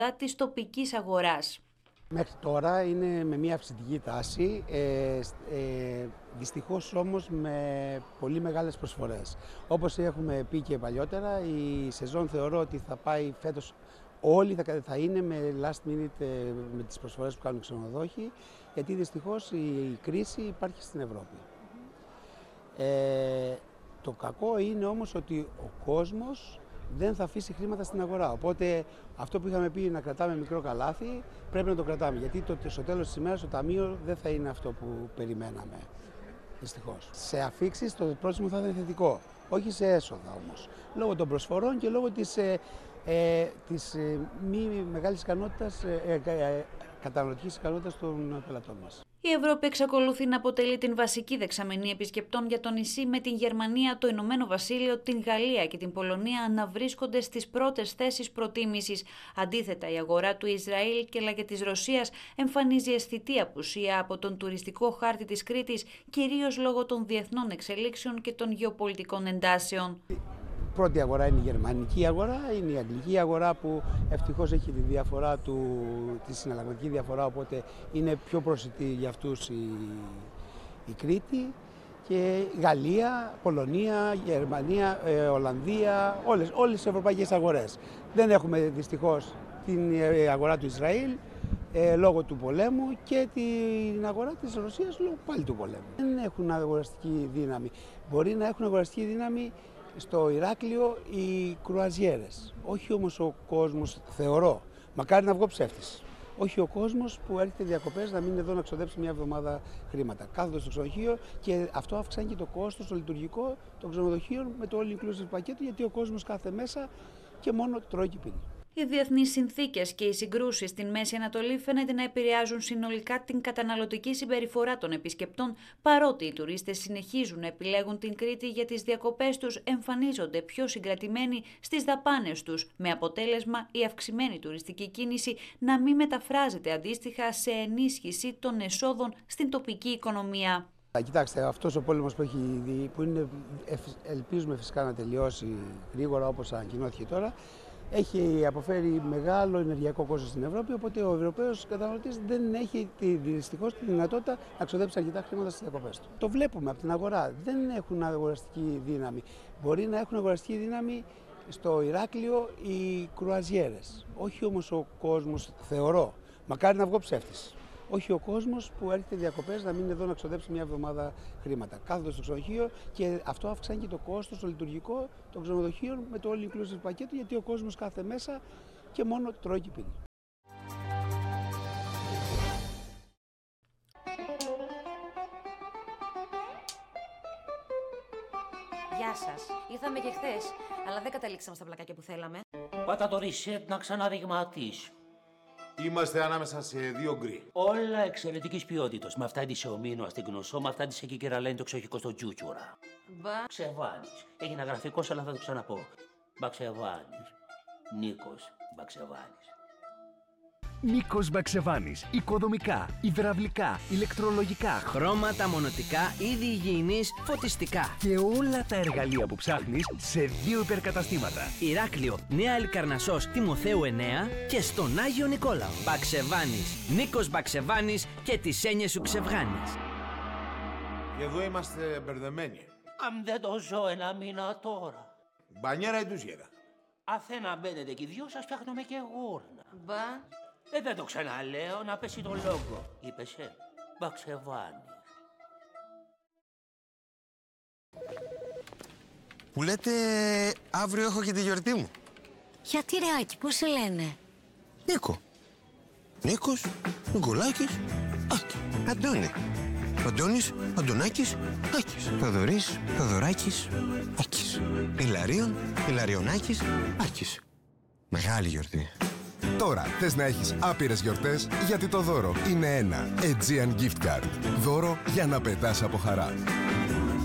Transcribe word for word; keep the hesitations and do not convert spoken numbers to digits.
της τοπικής αγοράς. Μέχρι τώρα είναι με μια αυξητική τάση, ε, ε, δυστυχώς όμως με πολύ μεγάλες προσφορές. Όπως έχουμε πει και παλιότερα, η σεζόν θεωρώ ότι θα πάει φέτος, όλοι θα, θα είναι με last minute, ε, με τις προσφορές που κάνουν οι ξενοδόχοι, γιατί δυστυχώς η, η κρίση υπάρχει στην Ευρώπη. Ε, το κακό είναι όμως ότι ο κόσμος δεν θα αφήσει χρήματα στην αγορά. Οπότε αυτό που είχαμε πει να κρατάμε μικρό καλάθι, πρέπει να το κρατάμε. Γιατί το, στο τέλος της ημέρας το ταμείο δεν θα είναι αυτό που περιμέναμε. Δυστυχώς. Σε αφίξεις το πρόσημο θα είναι θετικό. Όχι σε έσοδα όμως. Λόγω των προσφορών και λόγω της, ε, ε, της ε, μη μεγάλης ικανότητας, ε, ε, ε, καταναλωτικής ικανότητας των πελατών μας. Η Ευρώπη εξακολουθεί να αποτελεί την βασική δεξαμενή επισκεπτών για το νησί, με την Γερμανία, το Ηνωμένο Βασίλειο, την Γαλλία και την Πολωνία να βρίσκονται στις πρώτες θέσεις προτίμησης. Αντίθετα, η αγορά του Ισραήλ αλλά και της Ρωσίας εμφανίζει αισθητή απουσία από τον τουριστικό χάρτη της Κρήτης, κυρίως λόγω των διεθνών εξελίξεων και των γεωπολιτικών εντάσεων. Η πρώτη αγορά είναι η γερμανική αγορά, είναι η αγγλική αγορά που ευτυχώς έχει τη διαφορά του, τη συναλλαγματική διαφορά, οπότε είναι πιο προσιτή για αυτούς η, η Κρήτη, και Γαλλία, Πολωνία, Γερμανία, ε, Ολλανδία, όλες, όλες τις ευρωπαϊκές αγορές. Δεν έχουμε δυστυχώς την αγορά του Ισραήλ ε, λόγω του πολέμου και την αγορά της Ρωσίας λόγω πάλι του πολέμου. Δεν έχουν αγοραστική δύναμη. Μπορεί να έχουν αγοραστική δύναμη στο Ηράκλειο οι κρουαζιέρες. Όχι όμως ο κόσμος, θεωρώ, μακάρι να βγω ψεύτης, όχι ο κόσμος που έρχεται διακοπές να μείνει εδώ να ξοδέψει μια εβδομάδα χρήματα. Κάθονται στο ξενοδοχείο και αυτό αυξάνει και το κόστος, το λειτουργικό των ξενοδοχείων με το all inclusive πακέτο, γιατί ο κόσμος κάθε μέσα και μόνο τρώει και πίνει. Οι διεθνείς συνθήκες και οι συγκρούσεις στην Μέση Ανατολή φαίνεται να επηρεάζουν συνολικά την καταναλωτική συμπεριφορά των επισκεπτών, παρότι οι τουρίστες συνεχίζουν να επιλέγουν την Κρήτη για τις διακοπές τους, εμφανίζονται πιο συγκρατημένοι στις δαπάνες τους, με αποτέλεσμα η αυξημένη τουριστική κίνηση να μην μεταφράζεται αντίστοιχα σε ενίσχυση των εσόδων στην τοπική οικονομία. Κοιτάξτε, αυτός ο πόλεμος που έχει δει, που είναι, ελπίζουμε φυσικά να τελειώσει γρήγορα όπως ανακοινώθηκε τώρα, έχει αποφέρει μεγάλο ενεργειακό κόστος στην Ευρώπη, οπότε ο Ευρωπαίος καταναλωτής δεν έχει δυστυχώς τη δυνατότητα να ξοδέψει αρκετά χρήματα στις διακοπές του. Το βλέπουμε από την αγορά. Δεν έχουν αγοραστική δύναμη. Μπορεί να έχουν αγοραστική δύναμη στο Ηράκλειο οι κρουαζιέρες. Όχι όμως ο κόσμος, θεωρώ, μακάρι να βγω ψεύτης, όχι ο κόσμος που έρχεται διακοπές να μείνει εδώ να ξοδέψει μια εβδομάδα χρήματα. Κάθονται στο ξενοδοχείο και αυτό αυξάνει και το κόστος, το λειτουργικό των ξενοδοχείων με το all inclusive πακέτο, γιατί ο κόσμος κάθε μέσα και μόνο τρώει και πίνει. Γεια σας. Ήρθαμε και χθες, αλλά δεν καταλήξαμε στα πλακάκια που θέλαμε. Πάτα το reset να ξαναδειγματίσω. Είμαστε ανάμεσα σε δύο γκρι. Όλα εξαιρετικής ποιότητας. Με αυτά τη ομίνο στην γνωσό, με αυτά τη εκεί κεραλένει το εξοχικό στο τζούτσουρα. Μπα. Ξεβάνης. Έγινα γραφικός, αλλά θα το ξαναπώ. Μπαξεβάνης. Νίκος Μπαξεβάνης. Νίκος Μπαξεβάνης. Οικοδομικά, υδραυλικά, ηλεκτρολογικά, χρώματα, μονοτικά, είδη υγιεινής, φωτιστικά. Και όλα τα εργαλεία που ψάχνεις σε δύο υπερκαταστήματα. Ηράκλειο, Νέα Αλικαρνασσός, Τιμοθέου εννέα και στον Άγιο Νικόλαο. Μπαξεβάνης. Νίκος Μπαξεβάνης και τις έννοιες σου ξευγάνεις. Και εδώ είμαστε μπερδεμένοι. Αν δεν το ζω ένα μήνα τώρα. Μπανιέρα ή ντουζιέρα. Αθένα μπαίνετε και οι δυο σας φτιάχνουμε και γούρνα. Μπα. Ε, δεν το ξαναλέω, να πέσει το λόγο. Είπες, ε, Μπαξεβάνη. Που λέτε, αύριο έχω και τη γιορτή μου. Γιατί ρε Άκη, πώς σε λένε? Νίκο. Νίκος, Νικολάκης, Άκη. Αντώνη. Αντώνης, Αντωνάκης, Άκης. Θοδωρής, Θοδωράκης, Άκης. Ηλαρίων, Ηλαριονάκης, Άκης. Μεγάλη γιορτή. Τώρα θες να έχεις άπειρες γιορτές, γιατί το δώρο είναι ένα Aegean Gift Card. Δώρο για να πετάς από χαρά.